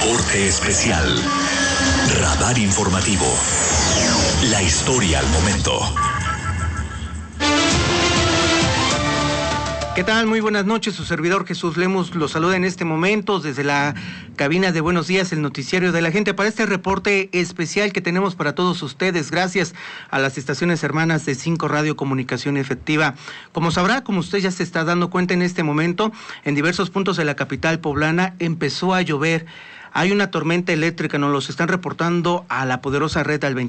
Reporte especial. Radar informativo. La historia al momento. ¿Qué tal? Muy buenas noches. Su servidor Jesús Lemus los saluda en este momento desde la cabina de Buenos Días, el noticiario de la gente, para este reporte especial que tenemos para todos ustedes, gracias a las estaciones hermanas de 5 Radio Comunicación Efectiva. Como sabrá, como usted ya se está dando cuenta en este momento, en diversos puntos de la capital poblana empezó a llover. Hay una tormenta eléctrica, nos los están reportando a la poderosa red al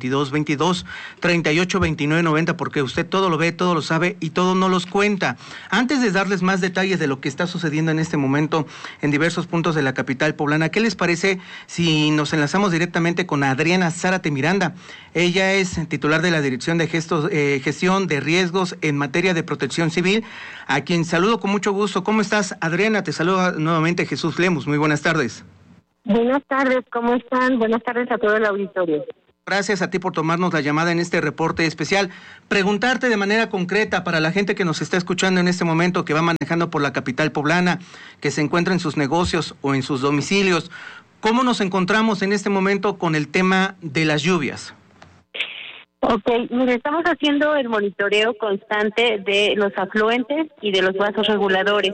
2222-382990, porque usted todo lo ve, todo lo sabe y todo nos los cuenta. Antes de darles más detalles de lo que está sucediendo en este momento en diversos puntos de la capital poblana, ¿qué les parece si nos enlazamos directamente con Adriana Zárate Miranda? Ella es titular de la Dirección de Gestión de Riesgos en materia de protección civil, a quien saludo con mucho gusto. ¿Cómo estás, Adriana? Te saluda nuevamente Jesús Lemus. Muy buenas tardes. Buenas tardes, ¿cómo están? Buenas tardes a todo el auditorio. Gracias a ti por tomarnos la llamada en este reporte especial. Preguntarte de manera concreta para la gente que nos está escuchando en este momento, que va manejando por la capital poblana, que se encuentra en sus negocios o en sus domicilios, ¿cómo nos encontramos en este momento con el tema de las lluvias? Ok, mire, estamos haciendo el monitoreo constante de los afluentes y de los vasos reguladores.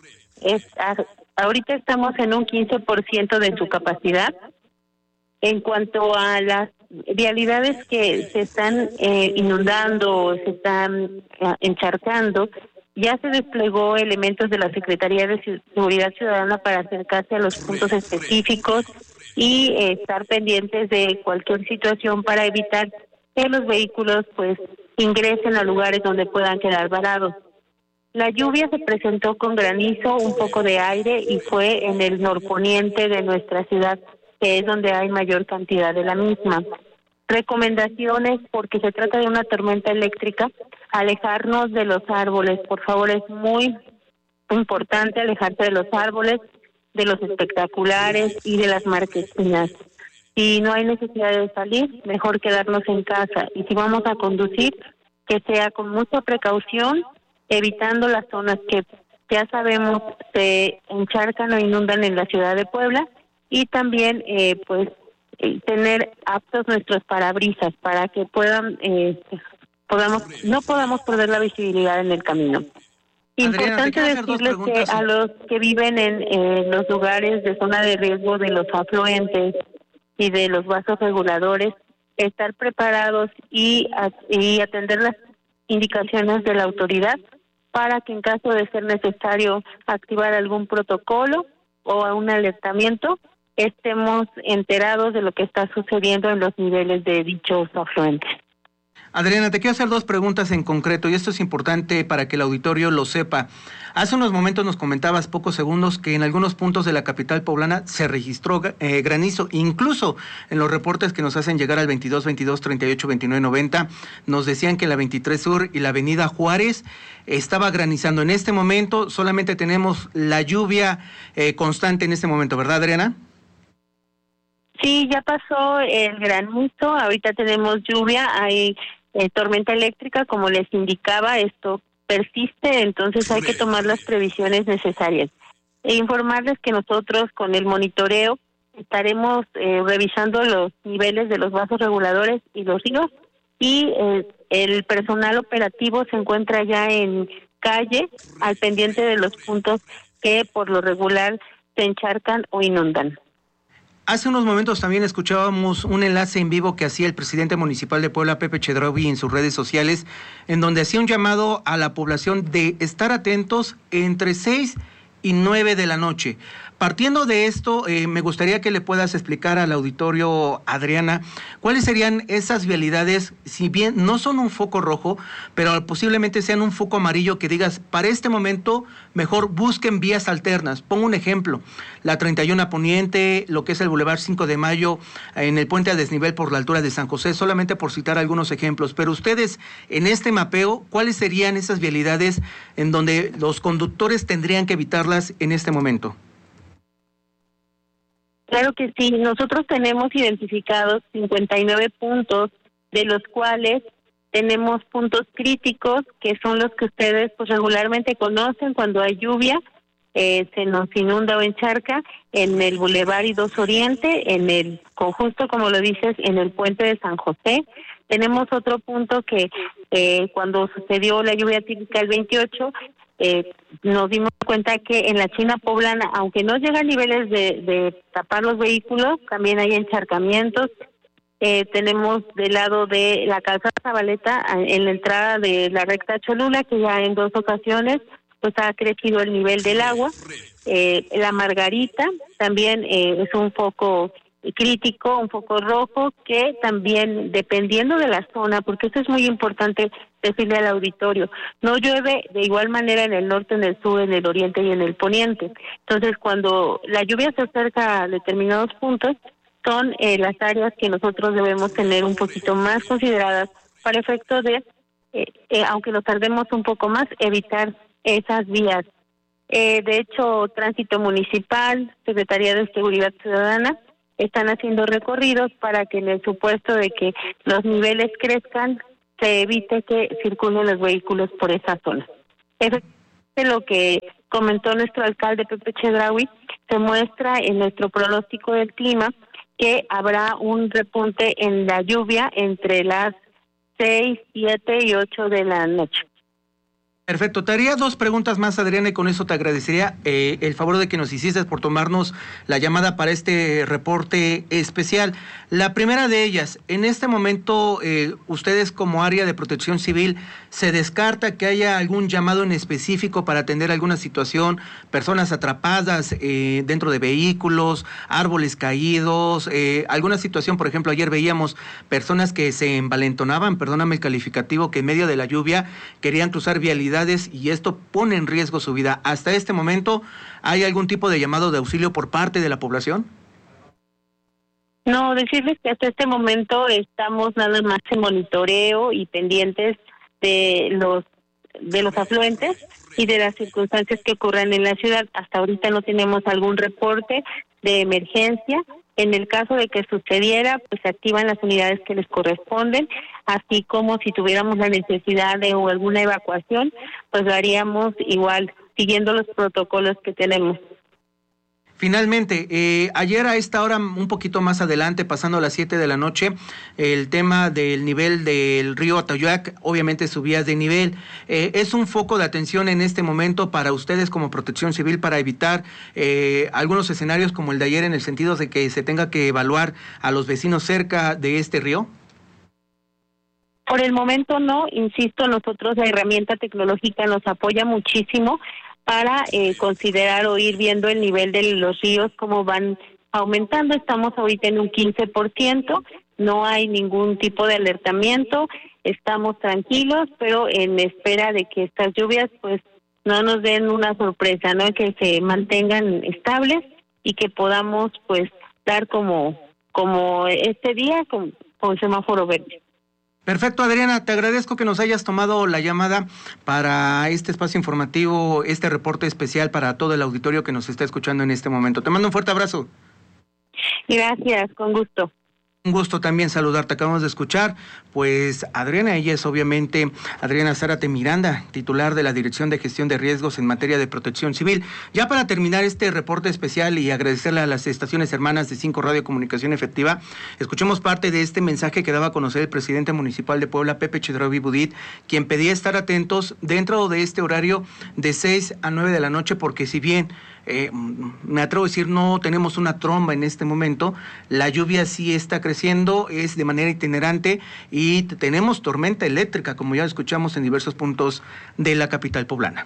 Ahorita estamos en un 15% de su capacidad. En cuanto a las vialidades que se están inundando, se están encharcando, ya se desplegó elementos de la Secretaría de Seguridad Ciudadana para acercarse a los puntos específicos y estar pendientes de cualquier situación para evitar que los vehículos pues ingresen a lugares donde puedan quedar varados. La lluvia se presentó con granizo, un poco de aire y fue en el norponiente de nuestra ciudad, que es donde hay mayor cantidad de la misma. Recomendaciones, porque se trata de una tormenta eléctrica, alejarnos de los árboles. Por favor, es muy importante alejarse de los árboles, de los espectaculares y de las marquesinas. Si no hay necesidad de salir, mejor quedarnos en casa. Y si vamos a conducir, que sea con mucha precaución, evitando las zonas que ya sabemos se encharcan o inundan en la ciudad de Puebla, y también tener aptos nuestros parabrisas para que no podamos perder la visibilidad en el camino. Adriana, Importante decirles que a los que viven en los lugares de zona de riesgo de los afluentes y de los vasos reguladores, estar preparados y atender las indicaciones de la autoridad para que en caso de ser necesario activar algún protocolo o un alertamiento, estemos enterados de lo que está sucediendo en los niveles de dichos afluentes. Adriana, te quiero hacer 2 preguntas en concreto, y esto es importante para que el auditorio lo sepa. Hace unos momentos nos comentabas, pocos segundos, que en algunos puntos de la capital poblana se registró granizo, incluso en los reportes que nos hacen llegar al 2222-382990, nos decían que la 23 Sur y la avenida Juárez estaba granizando. En este momento solamente tenemos la lluvia constante en este momento, ¿verdad, Adriana? Sí, ya pasó el granizo, ahorita tenemos lluvia, hay tormenta eléctrica, como les indicaba, esto persiste, entonces hay que tomar las previsiones necesarias. E informarles que nosotros con el monitoreo estaremos revisando los niveles de los vasos reguladores y los ríos, y el personal operativo se encuentra ya en calle al pendiente de los puntos que por lo regular se encharcan o inundan. Hace unos momentos también escuchábamos un enlace en vivo que hacía el presidente municipal de Puebla, Pepe Chedraui, en sus redes sociales, en donde hacía un llamado a la población de estar atentos entre 6 y 9 de la noche. Partiendo de esto, me gustaría que le puedas explicar al auditorio, Adriana, cuáles serían esas vialidades, si bien no son un foco rojo, pero posiblemente sean un foco amarillo, que digas, para este momento, mejor busquen vías alternas. Pongo un ejemplo, la 31 Poniente, lo que es el Boulevard 5 de Mayo, en el puente a desnivel por la altura de San José, solamente por citar algunos ejemplos. Pero ustedes, en este mapeo, ¿cuáles serían esas vialidades en donde los conductores tendrían que evitarlas en este momento? Claro que sí, nosotros tenemos identificados 59 puntos, de los cuales tenemos puntos críticos, que son los que ustedes pues regularmente conocen cuando hay lluvia, se nos inunda o encharca en el Boulevard I-2 Oriente, en el conjunto, como lo dices, en el puente de San José. Tenemos otro punto que cuando sucedió la lluvia típica el 28, nos dimos cuenta que en la China Poblana, aunque no llega a niveles de tapar los vehículos, también hay encharcamientos. Tenemos del lado de la calzada Zabaleta, en la entrada de la recta Cholula, que ya en 2 ocasiones pues ha crecido el nivel del agua. La Margarita también es un foco crítico, un foco rojo, que también, dependiendo de la zona, porque eso es muy importante decirle al auditorio, no llueve de igual manera en el norte, en el sur, en el oriente y en el poniente. Entonces, cuando la lluvia se acerca a determinados puntos, son las áreas que nosotros debemos tener un poquito más consideradas para efecto de, aunque nos tardemos un poco más, evitar esas vías. De hecho, Tránsito Municipal, Secretaría de Seguridad Ciudadana, están haciendo recorridos para que en el supuesto de que los niveles crezcan, se evite que circulen los vehículos por esa zona. Efectivamente, lo que comentó nuestro alcalde Pepe Chedraui se muestra en nuestro pronóstico del clima, que habrá un repunte en la lluvia entre las 6, 7 y 8 de la noche. Perfecto, te haría 2 preguntas más, Adriana, y con eso te agradecería el favor de que nos hiciste por tomarnos la llamada para este reporte especial. La primera de ellas, en este momento, ustedes como área de protección civil, ¿se descarta que haya algún llamado en específico para atender alguna situación, personas atrapadas dentro de vehículos, árboles caídos, alguna situación? Por ejemplo, ayer veíamos personas que se envalentonaban, perdóname el calificativo, que en medio de la lluvia querían cruzar vialidades y esto pone en riesgo su vida. ¿Hasta este momento hay algún tipo de llamado de auxilio por parte de la población? No, decirles que hasta este momento estamos nada más en monitoreo y pendientes de los afluentes y de las circunstancias que ocurran en la ciudad. Hasta ahorita no tenemos algún reporte de emergencia. En el caso de que sucediera, pues se activan las unidades que les corresponden, así como si tuviéramos la necesidad de alguna evacuación, pues lo haríamos igual, siguiendo los protocolos que tenemos. Finalmente, ayer a esta hora, un poquito más adelante, pasando a las 7 de la noche, el tema del nivel del río Atoyac, obviamente subía de nivel. ¿Es un foco de atención en este momento para ustedes como Protección Civil para evitar algunos escenarios como el de ayer, en el sentido de que se tenga que evaluar a los vecinos cerca de este río? Por el momento no, insisto, nosotros la herramienta tecnológica nos apoya muchísimo para considerar o ir viendo el nivel de los ríos, cómo van aumentando. Estamos ahorita en un 15%, no hay ningún tipo de alertamiento, estamos tranquilos, pero en espera de que estas lluvias pues no nos den una sorpresa, ¿no? Que se mantengan estables y que podamos pues dar como este día con semáforo verde. Perfecto, Adriana, te agradezco que nos hayas tomado la llamada para este espacio informativo, este reporte especial para todo el auditorio que nos está escuchando en este momento. Te mando un fuerte abrazo. Gracias, con gusto. Un gusto también saludarte. Acabamos de escuchar, pues, Adriana. Ella es obviamente Adriana Zárate Miranda, titular de la Dirección de Gestión de Riesgos en materia de protección civil. Ya para terminar este reporte especial y agradecerle a las estaciones hermanas de 5 Radio Comunicación Efectiva, escuchemos parte de este mensaje que daba a conocer el presidente municipal de Puebla, Pepe Chedraui Budit, quien pedía estar atentos dentro de este horario de 6 a 9 de la noche, porque si bien me atrevo a decir, no tenemos una tromba en este momento, la lluvia sí está creciendo, es de manera itinerante y tenemos tormenta eléctrica, como ya escuchamos en diversos puntos de la capital poblana.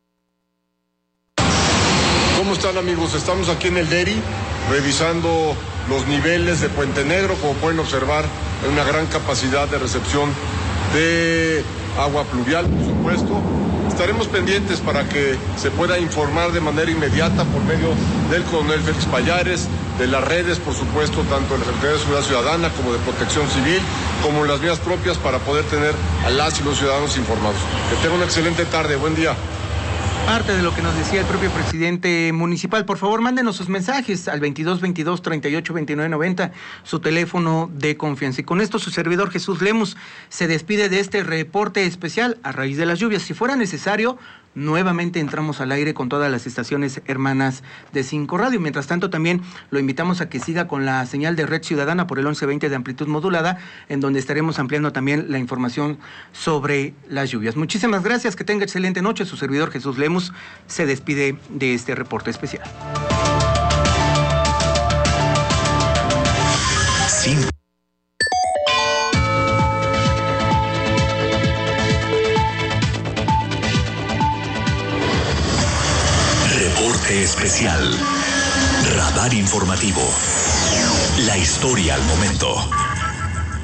¿Cómo están, amigos? Estamos aquí en el DERI revisando los niveles de Puente Negro. Como pueden observar, hay una gran capacidad de recepción de agua pluvial, por supuesto. Estaremos pendientes para que se pueda informar de manera inmediata por medio del coronel Félix Payares, de las redes, por supuesto, tanto de la Secretaría de Seguridad Ciudadana como de Protección Civil, como las vías propias para poder tener a las y los ciudadanos informados. Que tengan una excelente tarde, buen día. Parte de lo que nos decía el propio presidente municipal. Por favor, mándenos sus mensajes al 2222-382990, su teléfono de confianza. Y con esto su servidor Jesús Lemus se despide de este reporte especial a raíz de las lluvias. Si fuera necesario, nuevamente entramos al aire con todas las estaciones hermanas de 5 Radio. Mientras tanto, también lo invitamos a que siga con la señal de Red Ciudadana por el 1120 de amplitud modulada, en donde estaremos ampliando también la información sobre las lluvias. Muchísimas gracias, que tenga excelente noche. Su servidor Jesús Lemus se despide de este reporte especial. Reporte especial. Radar informativo. La historia al momento.